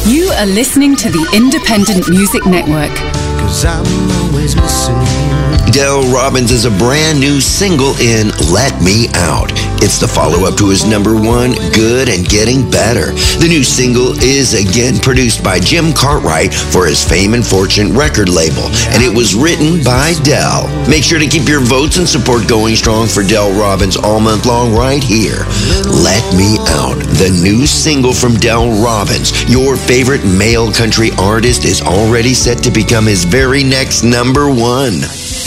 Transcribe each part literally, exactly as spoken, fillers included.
You are listening to the Independent Music Network. 'Cause I'm always missing you. Dell Robbins is a brand new single in Let Me Out. It's the follow-up to his number one, Good and Getting Better. The new single is again produced by Jim Cartwright for his Fame and Fortune record label, and it was written by Dell. Make sure to keep your votes and support going strong for Dell Robbins all month long right here. Let Me Out, the new single from Dell Robbins, your favorite male country artist, is already set to become his very next number one.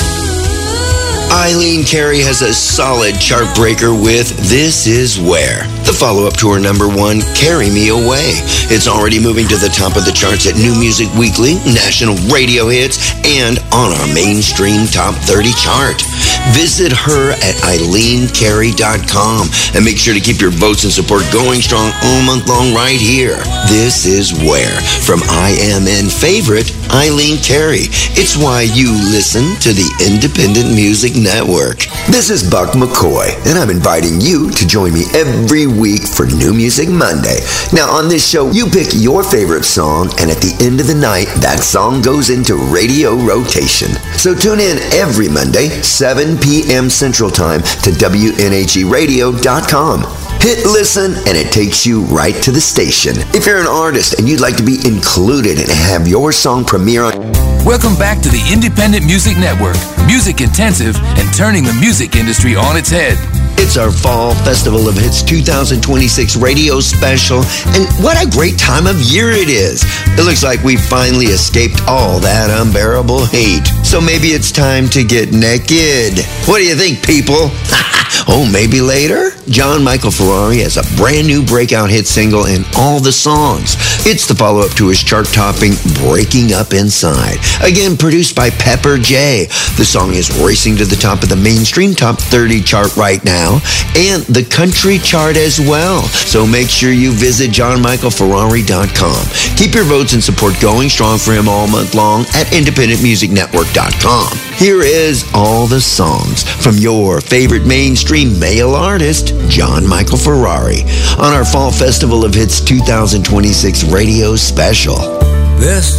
Eileen Carey has a solid chart breaker with This Is Where, the follow-up to her number one, Carry Me Away. It's already moving to the top of the charts at New Music Weekly, National Radio Hits, and on our mainstream Top thirty chart. Visit her at eileen carey dot com and make sure to keep your votes and support going strong all month long right here. This Is Where, from I M N favorite Eileen Carey. It's why you listen to the Independent Music Network. This is Buck McCoy, and I'm inviting you to join me every week for New Music Monday. Now, on this show, you pick your favorite song, and at the end of the night, that song goes into radio rotation. So tune in every Monday, seven p.m. Central Time, to W N H E radio dot com. Hit listen, and it takes you right to the station. If you're an artist and you'd like to be included and have your song premiere on... Welcome back to the Independent Music Network, music intensive and turning the music industry on its head. It's our Fall Festival of Hits two thousand twenty-six radio special, and what a great time of year it is. It looks like we finally escaped all that unbearable hate. So maybe it's time to get naked. What do you think, people? Oh, maybe later? John Michael Ferrari has a brand new breakout hit single in all the songs. It's the follow-up to his chart-topping Breaking Up Inside. Again, produced by Pepper J. The song is racing to the top of the mainstream Top thirty chart right now, and the country chart as well. So make sure you visit john michael ferrari dot com. Keep your votes and support going strong for him all month long at independent music network dot com. Here is all the songs from your favorite mainstream male artist, John Michael Ferrari, on our Fall Festival of Hits two thousand twenty-six radio special. There's